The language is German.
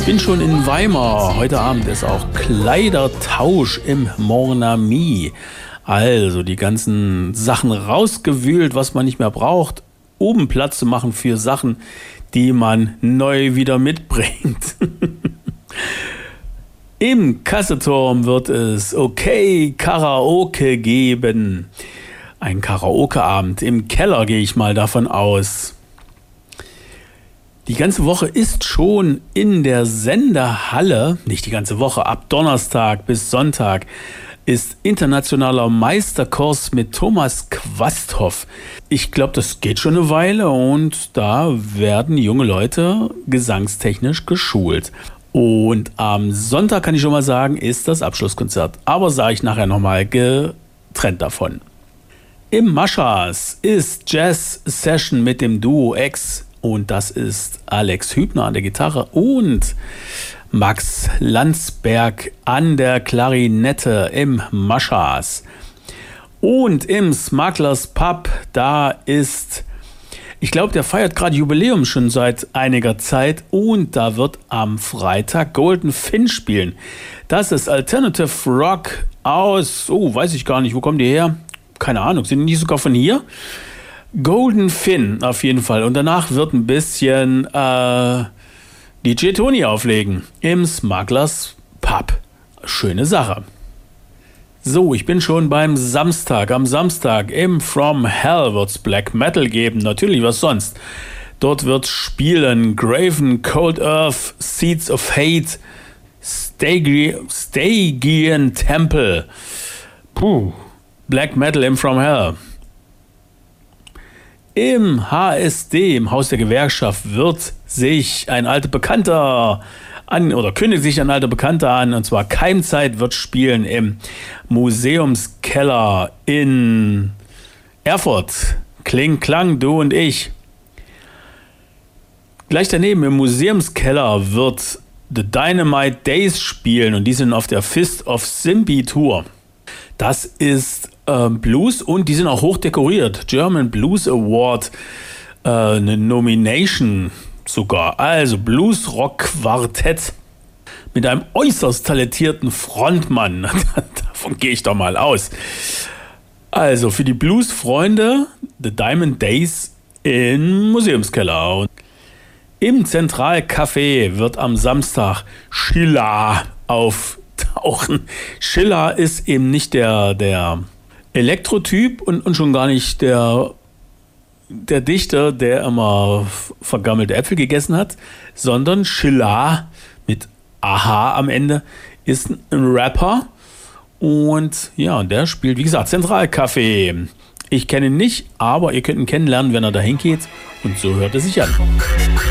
Bin schon in Weimar. Heute Abend ist auch Kleidertausch im Mon Ami. Also die ganzen Sachen rausgewühlt, was man nicht mehr braucht, oben Platz zu machen für Sachen, die man neu wieder mitbringt. Im Kasseturm wird es okay Karaoke geben. Ein Karaoke-Abend im Keller, gehe ich mal davon aus. Die ganze Woche ist schon in der Sendehalle, nicht die ganze Woche, ab Donnerstag bis Sonntag ist internationaler Meisterkurs mit Thomas Quasthoff. Ich glaube, das geht schon eine Weile und da werden junge Leute gesangstechnisch geschult. Und am Sonntag kann ich schon mal sagen, ist das Abschlusskonzert. Aber sage ich nachher nochmal getrennt davon. Im Maschas ist Jazz-Session mit dem Duo X. Und das ist Alex Hübner an der Gitarre und Max Landsberg an der Klarinette im Maschas. Und im Smugglers Pub, da ist, ich glaube, der feiert gerade Jubiläum schon seit einiger Zeit. Und da wird am Freitag Golden Finn spielen. Das ist Alternative Rock aus, weiß ich gar nicht, wo kommen die her? Keine Ahnung, sind die nicht sogar von hier? Golden Finn auf jeden Fall. Und danach wird ein bisschen DJ Tony auflegen im Smugglers Pub. Schöne Sache. So, ich bin schon beim Samstag. Am Samstag im From Hell wird es Black Metal geben. Natürlich, was sonst. Dort wird spielen Graven, Cold Earth, Seeds of Hate, Stygian Temple. Black Metal im From Hell. Im HSD, im Haus der Gewerkschaft, wird sich ein alter Bekannter kündigt sich ein alter Bekannter an, und zwar Keimzeit wird spielen im Museumskeller in Erfurt. Kling, Klang, du und ich. Gleich daneben im Museumskeller wird The Dynamite Days spielen und die sind auf der Fist of Simpi Tour. Das ist Blues und die sind auch hoch dekoriert. German Blues Award, eine Nomination sogar. Also Blues-Rock-Quartett mit einem äußerst talentierten Frontmann. Davon gehe ich doch mal aus. Also für die Blues-Freunde The Diamond Days im Museumskeller. Im Zentralcafé wird am Samstag Schiller auftauchen. Schiller ist eben nicht der Elektrotyp und schon gar nicht der Dichter, der immer vergammelte Äpfel gegessen hat, sondern Schiller mit Aha am Ende ist ein Rapper und ja, der spielt, wie gesagt, Zentralcafé. Ich kenne ihn nicht, aber ihr könnt ihn kennenlernen, wenn er dahin geht und so hört es sich an.